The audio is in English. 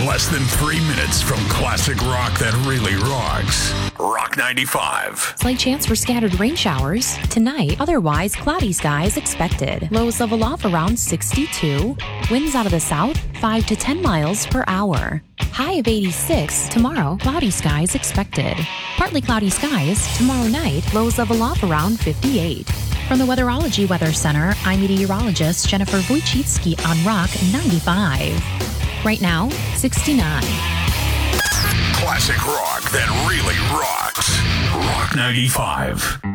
Less than 3 minutes from classic rock that really rocks. Rock 95. Slight chance for scattered rain showers tonight. Otherwise, cloudy skies expected. Lows level off around 62. Winds out of the south, 5 to 10 miles per hour. High of 86. Tomorrow, cloudy skies expected. Partly cloudy skies. Tomorrow night, lows level off around 58. From the Weatherology Weather Center, I'm meteorologist Jennifer Wojcicki on Rock 95. Right now, 69. Classic rock that really rocks. Rock 95.